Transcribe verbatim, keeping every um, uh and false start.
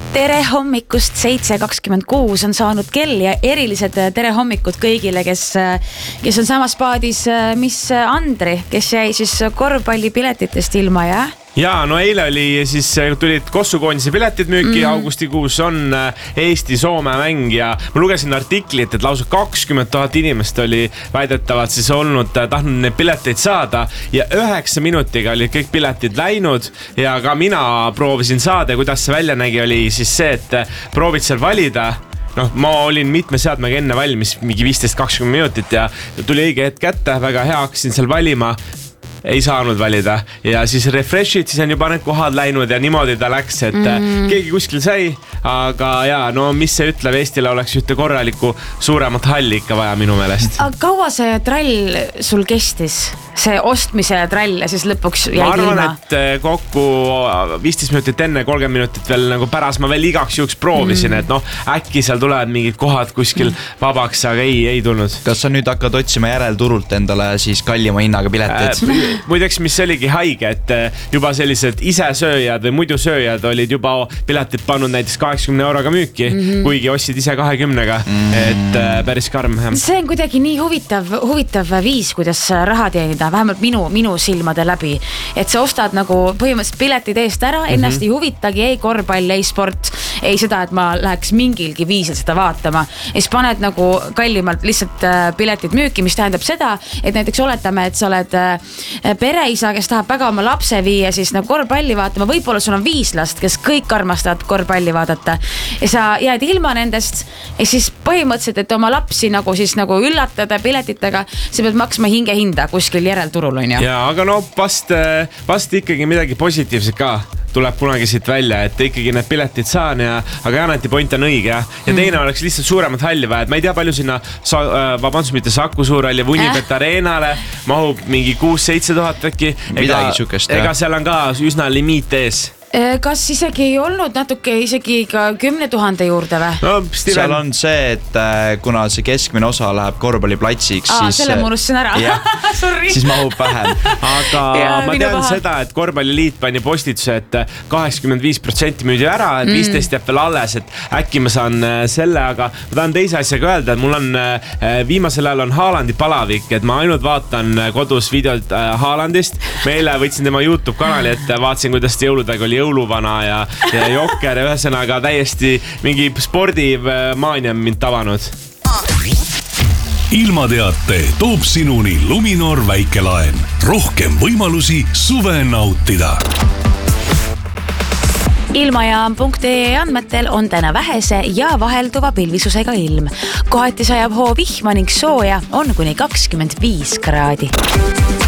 Tere hommikust, seitse kakskümmend kuus on saanud kell ja erilised tere hommikud kõigile, kes, kes on samas paadis, mis Andri, kes jäi siis korvpallipiletitest ilma, jah? Jaa, no eile oli siis, tulid Kossukoondise piletid müüki, mm. augustikuus on Eesti-Soome mäng ja ma lugesin artiklit, et lausa kakskümmend tuhat inimest oli väidetavalt siis olnud, tahtnud neid pileteid saada ja üheksa minutiga olid kõik piletid läinud ja ka mina proovisin saada, kuidas see välja nägi, oli siis see, et proovid seal valida. Noh, ma olin mitme seadmega enne valmis, mingi viisteist kakskümmend minutit ja tuli õige hetk kätte, väga hea, hakkasin seal valima. Ei saanud valida ja siis refresh'id, siis on juba need kohad läinud ja niimoodi ta läks, et mm. keegi kuskil sai, aga jaa, no mis see ütleb, Eestile oleks ühte korralikku suuremat halli ikka vaja minu meelest. Aga kaua see trall sul kestis? See ostmise trall ja siis lõpuks jäi ilma? Ma arvan, et kokku viisteist minutit enne, kolmkümmend minutit veel nagu pärast ma veel igaks juhuks proovisin, mm. et noh, äkki seal tulevad mingid kohad kuskil mm. vabaks, aga ei, ei tulnud. Kas sa nüüd hakkad otsima järelturult endale siis kallima hinnaga piletid? Äh, muideks, mis oligi haige, et juba sellised isesööjad või muidu sööjad olid juba piletid pannud näiteks kaheksakümne euroga müüki, mm-hmm. kuigi ostsid ise kahekümnega, mm-hmm. et äh, päris karm. See on kuidagi nii huvitav, huvitav viis, kuidas raha teenida, vähemalt minu, minu silmade läbi, et sa ostad nagu põhimõtteliselt piletid eest ära, ennast mm-hmm. ei huvitagi, ei korvpall, ei sport, ei seda, et ma läheks mingilgi viisil seda vaatama. Ja siis paned nagu kallimalt lihtsalt piletid müüki, mis tähendab seda, et näiteks oletame, et sa oled pereisa, kes tahab väga oma lapse viia siis nagu korvpalli vaatama, võib-olla sul on viis last, kes kõik armastavad korvpalli vaadata ja sa jääd ilma nendest ja siis põhimõtteliselt, et oma lapsi nagu siis nagu üllatada piletitega, sa pead maksma hinge hinda kuskil järelturul, on ju. Ja, aga no vast, vast ikkagi midagi positiivset ka tuleb kunagi siit välja, et ikkagi need piletid saan ja, aga Janeti point on õige ja, ja teine mm. oleks lihtsalt suuremat halli vaja, et ma ei tea palju sinna sa, vabandus mitte Saku Suurhalli, Unibet äh? Areenale mahub mingi kuus seitse tuhat äkki, ega, ega seal on ka üsna limiit ees. Kas isegi ei olnud natuke isegi ka kümne tuhande juurde või? No, seal on see, et kuna see keskmine osa läheb korvpalliplatsiks, Aa, siis... selle ma unustasin ära. Ja, siis mahub vähem. Aga ja, ma tean paha. Seda, et korvpalliliit pani postituse, et kaheksakümmend viis protsenti müüdi ära, et viisteist jääb veel alles, et äkki ma saan selle, aga ma tahan teise asjaga öelda, et mul on viimasel ajal on Haalandi palavik, et ma ainult vaatan kodus videot Haalandist. Meile võtsin tema YouTube kanali, et vaatsin, kuidas jõuludega oli jõuluvana ja, ja jokker ja ühesõnaga täiesti mingi spordimaania mind tabanud. Ilmateate toob sinuni Luminor väikelaen. Rohkem võimalusi suve nautida. Ilmajaam punkt ee andmetel on täna vähese ja vahelduva pilvisusega ilm. Kohati sajab hoo vihma ning sooja on kuni kakskümmend viis kraadi.